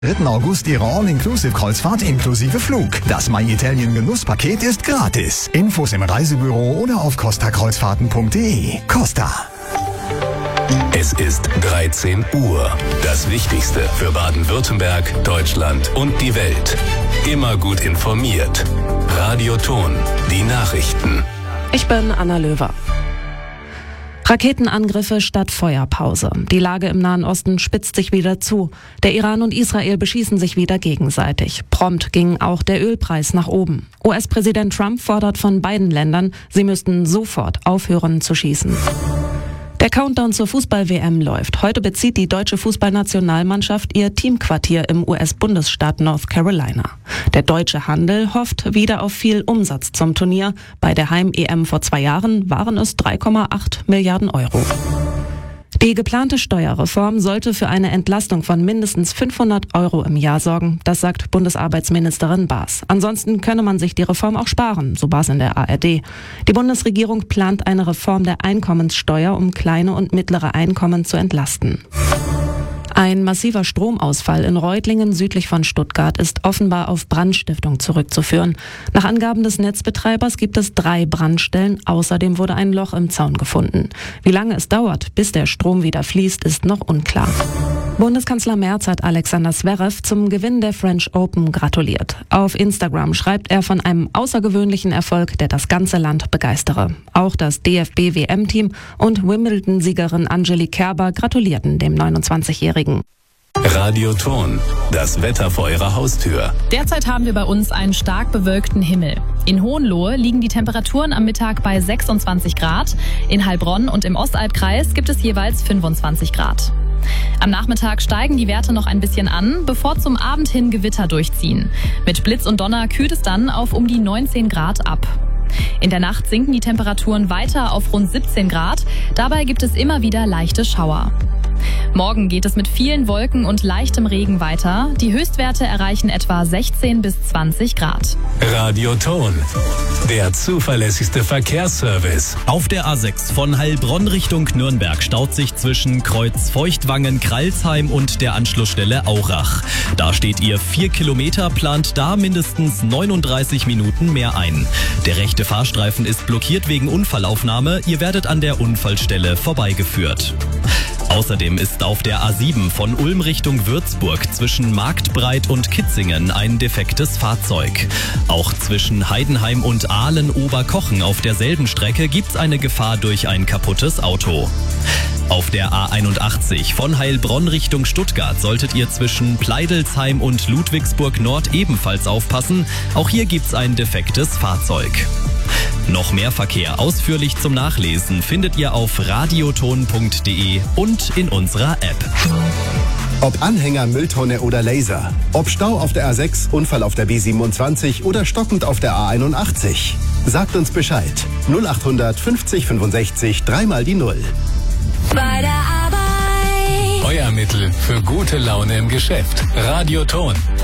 3. August Ihre All-Inclusive-Kreuzfahrt inklusive Flug. Das My-Italien-Genusspaket ist gratis. Infos im Reisebüro oder auf costakreuzfahrten.de. Costa. Es ist 13 Uhr. Das Wichtigste für Baden-Württemberg, Deutschland und die Welt. Immer gut informiert. Radio Ton, die Nachrichten. Ich bin Anna Löwer. Raketenangriffe statt Feuerpause. Die Lage im Nahen Osten spitzt sich wieder zu. Der Iran und Israel beschießen sich wieder gegenseitig. Prompt ging auch der Ölpreis nach oben. US-Präsident Trump fordert von beiden Ländern, sie müssten sofort aufhören zu schießen. Der Countdown zur Fußball-WM läuft. Heute bezieht die deutsche Fußballnationalmannschaft ihr Teamquartier im US-Bundesstaat North Carolina. Der deutsche Handel hofft wieder auf viel Umsatz zum Turnier. Bei der Heim-EM vor 2 Jahren waren es 3,8 Milliarden Euro. Die geplante Steuerreform sollte für eine Entlastung von mindestens 500 Euro im Jahr sorgen. Das sagt Bundesarbeitsministerin Baas. Ansonsten könne man sich die Reform auch sparen, so Baas in der ARD. Die Bundesregierung plant eine Reform der Einkommenssteuer, um kleine und mittlere Einkommen zu entlasten. Ein massiver Stromausfall in Reutlingen südlich von Stuttgart ist offenbar auf Brandstiftung zurückzuführen. Nach Angaben des Netzbetreibers gibt es 3 Brandstellen. Außerdem wurde ein Loch im Zaun gefunden. Wie lange es dauert, bis der Strom wieder fließt, ist noch unklar. Bundeskanzler Merz hat Alexander Zverev zum Gewinn der French Open gratuliert. Auf Instagram schreibt er von einem außergewöhnlichen Erfolg, der das ganze Land begeistere. Auch das DFB-WM-Team und Wimbledon-Siegerin Angelique Kerber gratulierten dem 29-Jährigen. Radio Ton, das Wetter vor Ihrer Haustür. Derzeit haben wir bei uns einen stark bewölkten Himmel. In Hohenlohe liegen die Temperaturen am Mittag bei 26 Grad. In Heilbronn und im Ostalbkreis gibt es jeweils 25 Grad. Am Nachmittag steigen die Werte noch ein bisschen an, bevor zum Abend hin Gewitter durchziehen. Mit Blitz und Donner kühlt es dann auf um die 19 Grad ab. In der Nacht sinken die Temperaturen weiter auf rund 17 Grad. Dabei gibt es immer wieder leichte Schauer. Morgen geht es mit vielen Wolken und leichtem Regen weiter. Die Höchstwerte erreichen etwa 16 bis 20 Grad. Radio Ton, der zuverlässigste Verkehrsservice. Auf der A6 von Heilbronn Richtung Nürnberg staut sich zwischen Kreuz Feuchtwangen-Kralsheim und der Anschlussstelle Aurach. Da steht ihr 4 Kilometer, plant da mindestens 39 Minuten mehr ein. Der rechte Fahrstreifen ist blockiert wegen Unfallaufnahme. Ihr werdet an der Unfallstelle vorbeigeführt. Außerdem ist auf der A7 von Ulm Richtung Würzburg zwischen Marktbreit und Kitzingen ein defektes Fahrzeug. Auch zwischen Heidenheim und Aalen-Oberkochen auf derselben Strecke gibt's eine Gefahr durch ein kaputtes Auto. Auf der A81 von Heilbronn Richtung Stuttgart solltet ihr zwischen Pleidelsheim und Ludwigsburg Nord ebenfalls aufpassen. Auch hier gibt's ein defektes Fahrzeug. Noch mehr Verkehr ausführlich zum Nachlesen findet ihr auf radioton.de und in unserer App. Ob Anhänger, Mülltonne oder Laser. Ob Stau auf der A6, Unfall auf der B27 oder stockend auf der A81. Sagt uns Bescheid. 0800 50 65 3 die 0. Bei der Arbeit. Euer Mittel für gute Laune im Geschäft. Radio Ton,